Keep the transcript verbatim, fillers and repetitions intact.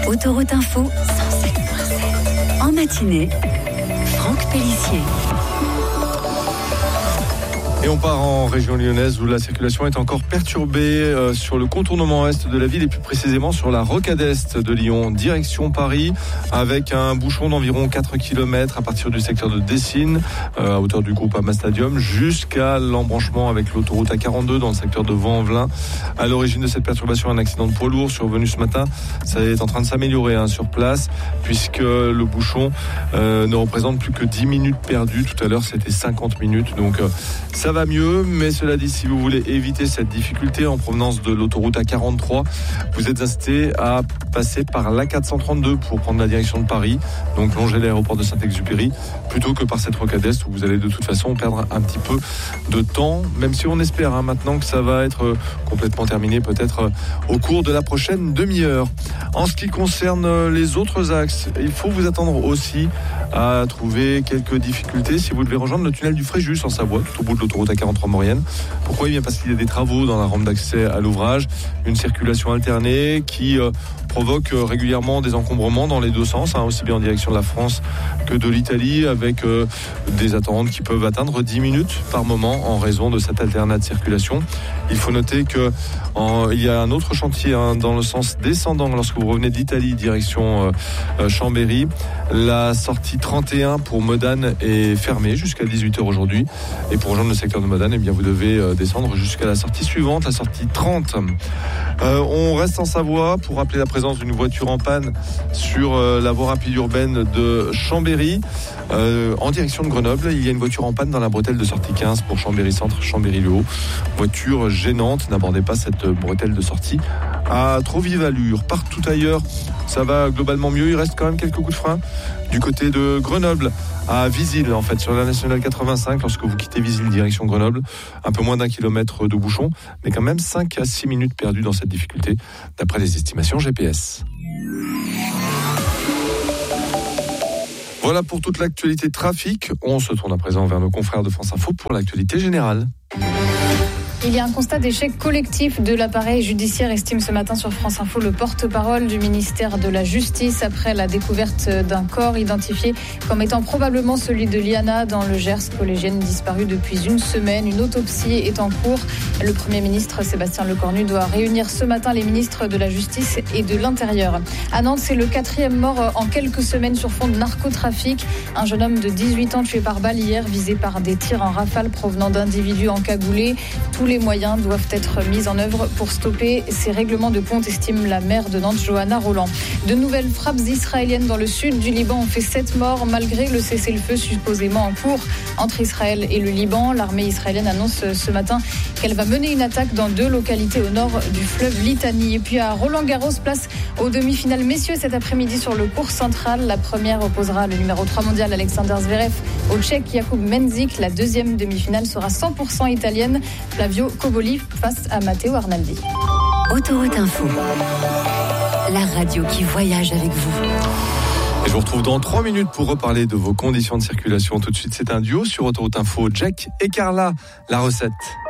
Autoroute Info, cent sept virgule sept. En matinée, Franck Pellissier. Et on part en région lyonnaise où la circulation est encore perturbée euh, sur le contournement est de la ville et plus précisément sur la rocade est de Lyon, direction Paris, avec un bouchon d'environ quatre kilomètres à partir du secteur de Dessines, euh, à hauteur du Groupama Stadium, jusqu'à l'embranchement avec l'autoroute A quarante-deux dans le secteur de Vaux-en-Velin. À l'origine de cette perturbation, un accident de poids lourd survenu ce matin. Ça est en train de s'améliorer hein, sur place, puisque le bouchon euh, ne représente plus que dix minutes perdues. Tout à l'heure, c'était cinquante minutes, donc euh, ça va mieux, mais cela dit, si vous voulez éviter cette difficulté en provenance de l'autoroute A quarante-trois, vous êtes incité à passer par l'A quatre cent trente-deux pour prendre la direction de Paris, donc longer l'aéroport de Saint-Exupéry, plutôt que par cette rocade est où vous allez de toute façon perdre un petit peu de temps, même si on espère hein, maintenant que ça va être complètement terminé, peut-être au cours de la prochaine demi-heure. En ce qui concerne les autres axes, il faut vous attendre aussi à trouver quelques difficultés si vous devez rejoindre le tunnel du Fréjus en Savoie, tout au bout de l'autoroute A quarante-trois Maurienne. Pourquoi ? Eh bien parce qu'il y a des travaux dans la rampe d'accès à l'ouvrage, une circulation alternée qui euh, provoque euh, régulièrement des encombrements dans les deux sens, hein, aussi bien en direction de la France que de l'Italie, avec euh, des attentes qui peuvent atteindre dix minutes par moment en raison de cette alternat de circulation. Il faut noter que en, il y a un autre chantier hein, dans le sens descendant lorsque vous revenez d'Italie direction euh, Chambéry. La sortie trente et un pour Modane est fermée jusqu'à dix-huit heures aujourd'hui. Et pour rejoindre le secteur de Modane, eh bien, vous devez euh, descendre jusqu'à la sortie suivante, la sortie trente. Euh, on reste en Savoie pour rappeler la présence d'une voiture en panne sur euh, la voie rapide urbaine de Chambéry. Euh, en direction de Grenoble, il y a une voiture en panne dans la bretelle de sortie quinze pour Chambéry Centre, Chambéry-Le-Haut. Voiture gênante, n'abordez pas cette bretelle de sortie à trop vive allure. Partout ailleurs, ça va globalement mieux. Il reste quand même quelques coups de frein du côté de Grenoble à Visil, en fait, sur la nationale quatre-vingt-cinq, lorsque vous quittez Visil direction Grenoble. Un peu moins d'un kilomètre de bouchon, mais quand même cinq à six minutes perdues dans cette difficulté, d'après les estimations G P S. Voilà pour toute l'actualité trafic. On se tourne à présent vers nos confrères de France Info pour l'actualité générale. Il y a un constat d'échec collectif de l'appareil judiciaire, estime ce matin sur France Info le porte-parole du ministère de la Justice après la découverte d'un corps identifié comme étant probablement celui de Liana dans le Gers, collégienne disparue depuis une semaine. Une autopsie est en cours. Le Premier ministre Sébastien Lecornu doit réunir ce matin les ministres de la Justice et de l'Intérieur. À Nantes, c'est le quatrième mort en quelques semaines sur fond de narcotrafic. Un jeune homme de dix-huit ans tué par balle hier, visé par des tirs en rafale provenant d'individus encagoulés. Tous les moyens doivent être mis en œuvre pour stopper ces règlements de compte, estime la maire de Nantes, Johanna Roland. De nouvelles frappes israéliennes dans le sud du Liban ont fait sept morts malgré le cessez-le-feu supposément en cours entre Israël et le Liban. L'armée israélienne annonce ce matin qu'elle va mener une attaque dans deux localités au nord du fleuve Litani. Et puis à Roland-Garros, place aux demi-finales messieurs cet après-midi sur le court central. La première opposera le numéro trois mondial Alexander Zverev au Tchèque Jakub Mensik. La deuxième demi-finale sera cent pour cent italienne. Flavio Koboli face à Matteo Arnaldi. Autoroute Info, la radio qui voyage avec vous. Et je vous retrouve dans trois minutes pour reparler de vos conditions de circulation. Tout de suite, c'est un duo sur Autoroute Info, Jack et Carla, la recette.